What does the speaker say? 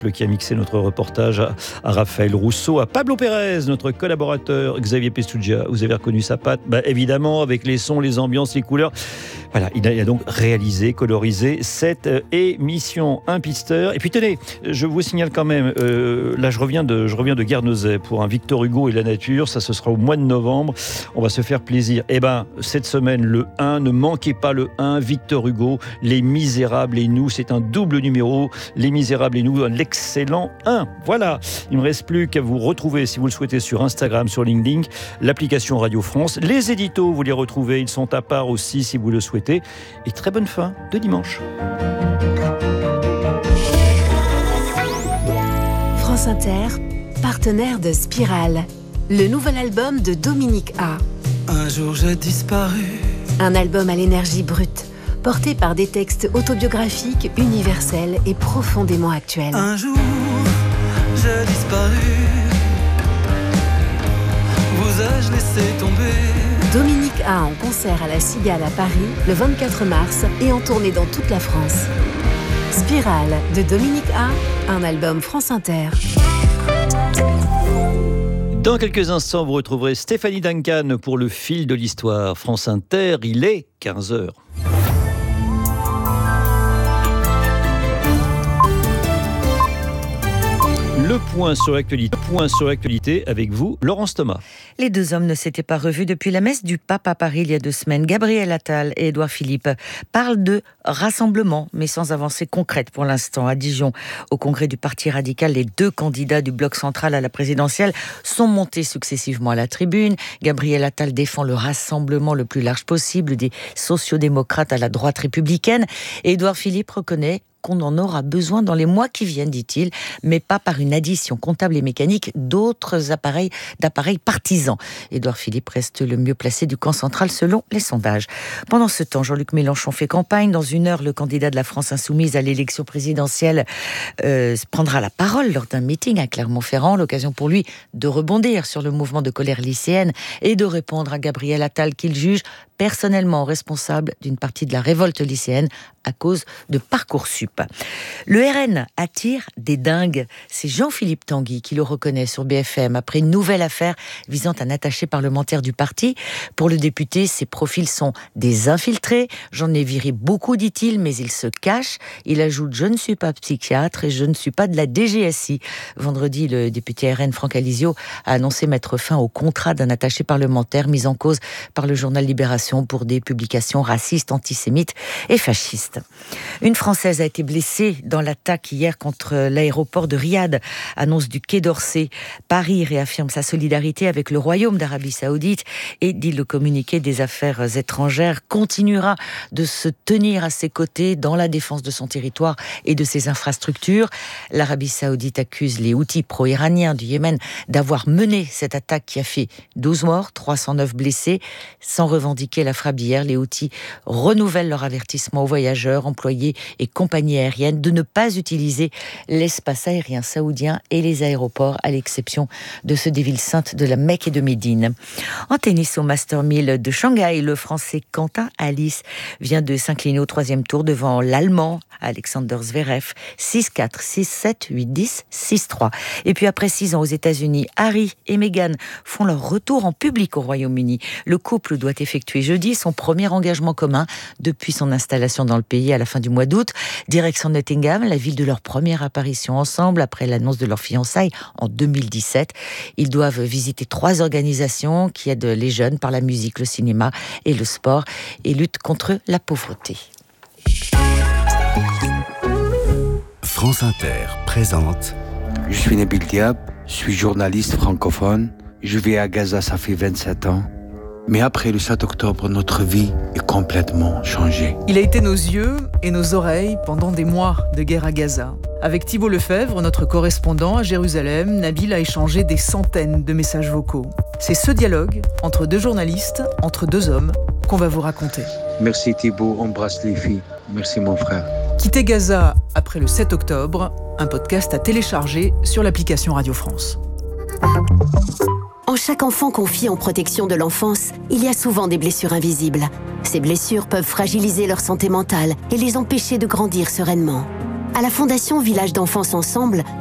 qui a mixé notre reportage, à Raphaël Rousseau, à Pablo Pérez, notre collaborateur, Xavier Pestugia. Vous avez reconnu sa patte ? Évidemment, avec les sons, les ambiances, les couleurs. Voilà, il a donc réalisé, colorisé cette émission Un pisteur. Et puis tenez, je vous signale quand même, là je reviens de Guernesey pour un Victor Hugo et la nature. Ça, ce sera au mois de novembre. On va se faire plaisir. Cette semaine, le 1, ne manquez pas le 1, Victor Hugo, Les Misérables et nous. C'est un double numéro, Les Misérables et nous, l'excellent 1. Voilà, il ne me reste plus qu'à vous retrouver, si vous le souhaitez, sur Instagram, sur LinkedIn, l'application Radio France. Les éditos, vous les retrouvez, ils sont à part aussi, si vous le souhaitez. Et très bonne fin de dimanche. France Inter, partenaire de Spirale, le nouvel album de Dominique A. Un jour j'ai disparu. Un album à l'énergie brute, porté par des textes autobiographiques, universels et profondément actuels. Un jour j'ai disparu. Vous ai-je laissé tomber? Dominique A en concert à la Cigale à Paris le 24 mars et en tournée dans toute la France. Spirale de Dominique A, un album France Inter. Dans quelques instants, vous retrouverez Stéphanie Duncan pour le fil de l'histoire. France Inter, il est 15h. Le point sur l'actualité avec vous, Laurence Thomas. Les deux hommes ne s'étaient pas revus depuis la messe du pape à Paris il y a 2 semaines. Gabriel Attal et Édouard Philippe parlent de rassemblement, mais sans avancée concrète pour l'instant. À Dijon, au congrès du Parti radical, les 2 candidats du bloc central à la présidentielle sont montés successivement à la tribune. Gabriel Attal défend le rassemblement le plus large possible des sociodémocrates à la droite républicaine. Et Édouard Philippe reconnaît qu'on en aura besoin dans les mois qui viennent, dit-il, mais pas par une addition comptable et mécanique d'appareils partisans. Édouard Philippe reste le mieux placé du camp central selon les sondages. Pendant ce temps, Jean-Luc Mélenchon fait campagne. Dans 1 heure, le candidat de la France insoumise à l'élection présidentielle prendra la parole lors d'un meeting à Clermont-Ferrand. L'occasion pour lui de rebondir sur le mouvement de colère lycéenne et de répondre à Gabriel Attal qu'il juge personnellement responsable d'une partie de la révolte lycéenne à cause de Parcoursup. Le RN attire des dingues. C'est Jean-Philippe Tanguy qui le reconnaît sur BFM après une nouvelle affaire visant un attaché parlementaire du parti. Pour le député, ses profils sont des infiltrés. J'en ai viré beaucoup, dit-il, mais il se cache. Il ajoute « Je ne suis pas psychiatre et je ne suis pas de la DGSI ». Vendredi, le député RN Franck Alizio a annoncé mettre fin au contrat d'un attaché parlementaire mis en cause par le journal Libération pour des publications racistes, antisémites et fascistes. Une Française a été blessée dans l'attaque hier contre l'aéroport de Riyad, annonce du Quai d'Orsay. Paris réaffirme sa solidarité avec le Royaume d'Arabie Saoudite et, dit le communiqué des affaires étrangères, continuera de se tenir à ses côtés dans la défense de son territoire et de ses infrastructures. L'Arabie Saoudite accuse les Houthis pro-iraniens du Yémen d'avoir mené cette attaque qui a fait 12 morts, 309 blessés. Sans revendiquer la frappe d'hier, les Houthis renouvellent leur avertissement aux voyageurs, employés et compagnies aériennes de ne pas utiliser l'espace aérien saoudien et les aéroports, à l'exception de ceux des villes saintes de la Mecque et de Médine. En tennis au Master 1000 de Shanghai, le Français Quentin Halys vient de s'incliner au 3e tour devant l'Allemand Alexander Zverev, 6-4, 6-7, 8-10, 6-3. Et puis après 6 ans aux États-Unis, Harry et Meghan font leur retour en public au Royaume-Uni. Le couple doit effectuer jeudi son premier engagement commun depuis son installation dans le pays à la fin du mois d'août. Direction Nottingham, la ville de leur première apparition ensemble après l'annonce de leur fiançailles en 2017. Ils doivent visiter 3 organisations qui aident les jeunes par la musique, le cinéma et le sport et luttent contre la pauvreté. France Inter présente. Je suis Nabil Diab, je suis journaliste francophone. Je vis à Gaza, ça fait 27 ans. Mais après le 7 octobre, notre vie est complètement changée. Il a été nos yeux et nos oreilles pendant des mois de guerre à Gaza. Avec Thibault Lefebvre, notre correspondant à Jérusalem, Nabil a échangé des centaines de messages vocaux. C'est ce dialogue entre 2 journalistes, entre 2 hommes, qu'on va vous raconter. Merci Thibault, embrasse les filles. Merci mon frère. Quitter Gaza après le 7 octobre, un podcast à télécharger sur l'application Radio France. En chaque enfant confié en protection de l'enfance, il y a souvent des blessures invisibles. Ces blessures peuvent fragiliser leur santé mentale et les empêcher de grandir sereinement. À la Fondation Village d'Enfance Ensemble,